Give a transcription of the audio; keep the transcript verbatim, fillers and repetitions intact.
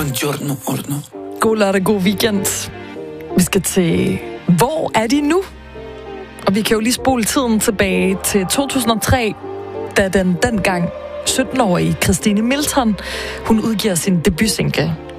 Buongiorno, ordno. God lørdag, god weekend. Vi skal til Hvor er de nu? Og vi kan jo lige spole tiden tilbage til to tusind og tre, da den dengang sytten-årige Christine Milton, hun udgiver sin debutsingle